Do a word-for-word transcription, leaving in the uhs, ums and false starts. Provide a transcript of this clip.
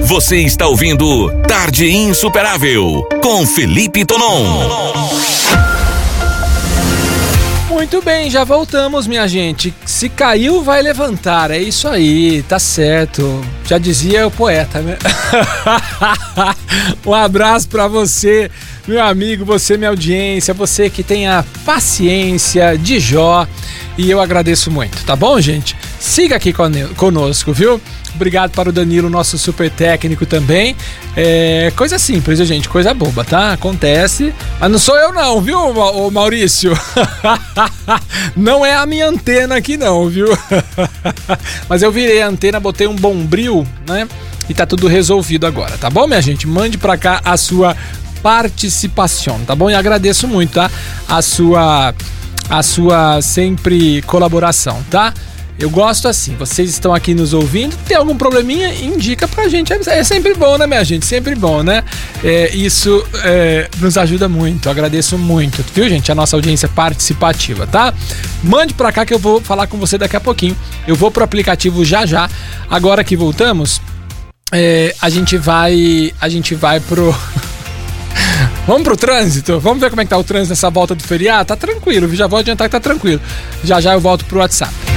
Você está ouvindo Tarde Insuperável com Felipe Tonon. Muito bem, já voltamos, minha gente. Se caiu, vai levantar. É isso aí, tá certo. Já dizia o poeta, né? Um abraço pra você, meu amigo, você, minha audiência, você que tem a paciência de Jó. E eu agradeço muito, tá bom, gente? Siga aqui conosco, viu? Obrigado para o Danilo, nosso super técnico também. É coisa simples, gente, coisa boba, tá? Acontece, mas não sou eu não, viu, ô Maurício? Não é a minha antena aqui não, viu? Mas eu virei a antena, botei um bombril, né? E tá tudo resolvido agora, tá bom, minha gente? Mande pra cá a sua participação, tá bom? E agradeço muito, tá? A sua, a sua sempre colaboração, tá? Eu gosto assim, vocês estão aqui nos ouvindo, tem algum probleminha, indica pra gente, é sempre bom, né, minha gente, sempre bom, né? É, isso é, nos ajuda muito, eu agradeço muito, viu, gente, a nossa audiência participativa, tá? Mande pra cá que eu vou falar com você daqui a pouquinho, eu vou pro aplicativo já já, agora que voltamos, é, a gente vai, a gente vai pro... Vamos pro trânsito? Vamos ver como é que tá o trânsito nessa volta do feriado? Tá tranquilo, já vou adiantar que tá tranquilo, já já eu volto pro WhatsApp.